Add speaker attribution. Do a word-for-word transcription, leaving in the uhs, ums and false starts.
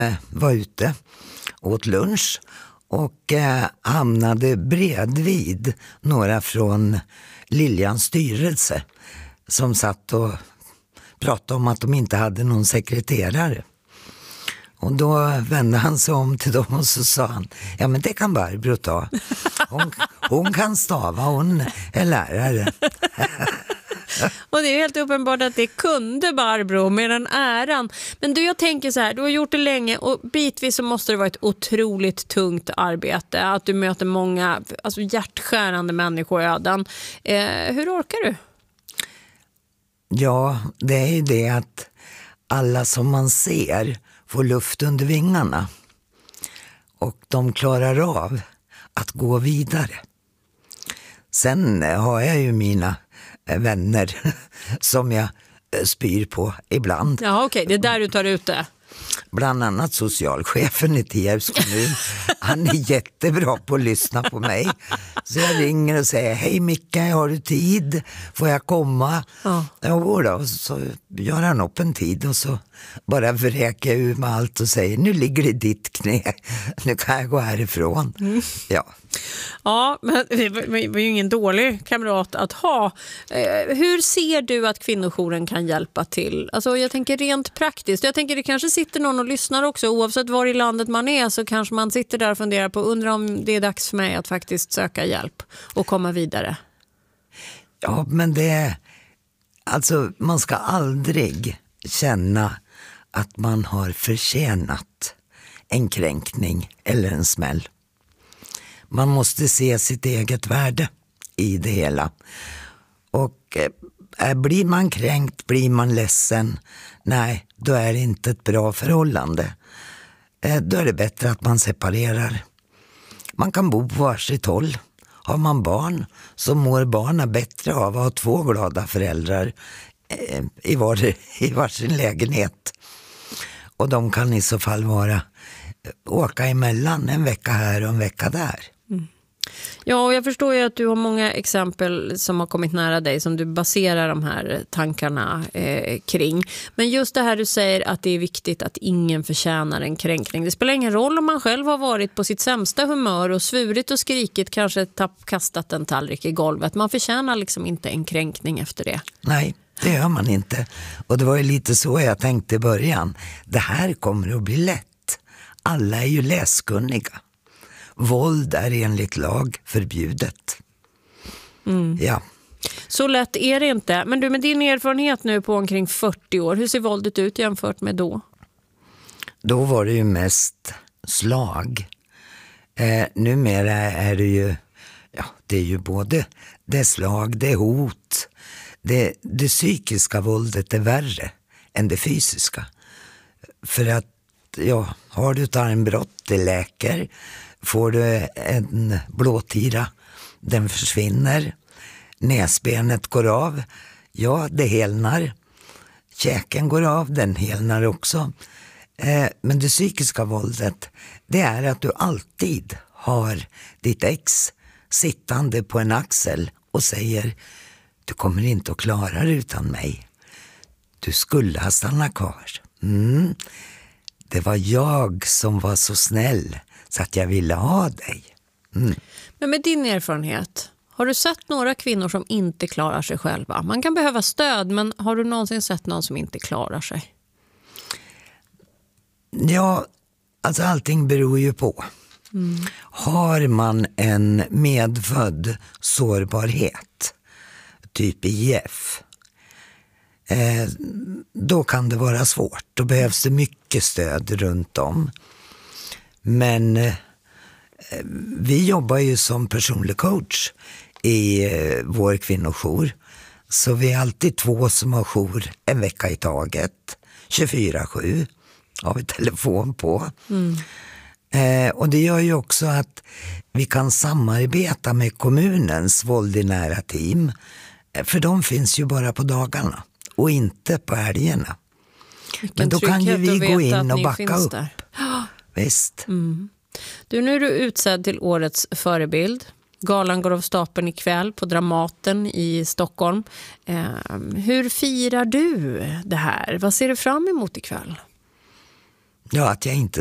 Speaker 1: eh, var ute åt lunch och eh, hamnade bredvid några från Liljans styrelse som satt och pratade om att de inte hade någon sekreterare. Och då vände han sig om till dem och så sa han, ja men det kan Barbro ta. Hon, hon kan stava, hon är lärare.
Speaker 2: Och det är helt uppenbart att det kunde Barbro med den äran. Men du, jag tänker så här, du har gjort det länge och bitvis så måste det vara ett otroligt tungt arbete. Att du möter många alltså hjärtskärande människoöden. Eh, hur orkar du?
Speaker 1: Ja, det är ju det att alla som man ser får luft under vingarna. Och de klarar av att gå vidare. Sen har jag ju mina vänner som jag spyr på ibland.
Speaker 2: Ja, okej, det är där du tar ut det.
Speaker 1: Bland annat socialchefen i Tierps kommun. Han är jättebra på att lyssna på mig. Så jag ringer och säger, hej Micke, har du tid? Får jag komma? Ja, ja då. Och så gör han upp en tid och så bara vräker jag ur med allt och säger, nu ligger det i ditt knä. Nu kan jag gå härifrån. Mm. Ja.
Speaker 2: Ja, men det var ju ingen dålig kamrat att ha. Hur ser du att kvinnojouren kan hjälpa till? Alltså jag tänker rent praktiskt. Jag tänker det kanske sitter någon och lyssnar också. Oavsett var i landet man är så kanske man sitter där och funderar på, undrar om det är dags för mig att faktiskt söka hjälp och komma vidare.
Speaker 1: Ja, men det alltså man ska aldrig känna att man har förtjänat en kränkning eller en smäll. Man måste se sitt eget värde i det hela. Och eh, blir man kränkt, blir man ledsen, nej, då är det inte ett bra förhållande. Eh, då är det bättre att man separerar. Man kan bo på varsitt håll. Har man barn så mår barnen bättre av att ha två glada föräldrar eh, i, var, i varsin lägenhet. Och de kan i så fall vara åka emellan en vecka här och en vecka där. Mm.
Speaker 2: Ja, och jag förstår ju att du har många exempel som har kommit nära dig som du baserar de här tankarna eh, kring. Men just det här du säger att det är viktigt att ingen förtjänar en kränkning. Det spelar ingen roll om man själv har varit på sitt sämsta humör och svurit och skrikit, kanske tapp, kastat en tallrik i golvet. Man förtjänar liksom inte en kränkning efter det.
Speaker 1: Nej, det gör man inte. Och det var ju lite så jag tänkte i början. Det här kommer att bli lätt. Alla är ju läskunniga. Våld är enligt lag förbjudet. Mm. Ja.
Speaker 2: Så lätt är det inte. Men du, med din erfarenhet nu på omkring fyrtio år, hur ser våldet ut jämfört med då?
Speaker 1: Då var det ju mest slag. Eh, numera är det ju, ja, det är ju både det slag, det hot. Det, det psykiska våldet är värre än det fysiska. För att, ja, har du ett armbrott, det läker. Får du en blåtira, den försvinner. Näsbenet går av, ja, det helnar. Käken går av, den helnar också. Eh, men det psykiska våldet, det är att du alltid har ditt ex sittande på en axel och säger, du kommer inte att klara det utan mig. Du skulle ha stannat kvar. Mm. Det var jag som var så snäll så att jag ville ha dig. Mm.
Speaker 2: Men med din erfarenhet, har du sett några kvinnor som inte klarar sig själva? Man kan behöva stöd, men har du någonsin sett någon som inte klarar sig?
Speaker 1: Ja, alltså allting beror ju på. Mm. Har man en medfödd sårbarhet, typ I F, eh, då kan det vara svårt. Då behövs det mycket stöd runt om. Men eh, vi jobbar ju som personlig coach i eh, vår kvinnojour. Så vi är alltid två som har jour en vecka i taget. tjugofyra sju har vi telefon på. Mm. Eh, och det gör ju också att vi kan samarbeta med kommunens våld i nära team. Eh, för de finns ju bara på dagarna och inte på helgerna.
Speaker 2: Vilken
Speaker 1: Men då kan ju vi gå in och backa upp.
Speaker 2: Där.
Speaker 1: Visst.
Speaker 2: Mm. Du, nu är du utsedd till årets förebild. Galan går av stapeln ikväll på Dramaten i Stockholm. Eh, hur firar du det här? Vad ser du fram emot ikväll?
Speaker 1: Ja, att jag inte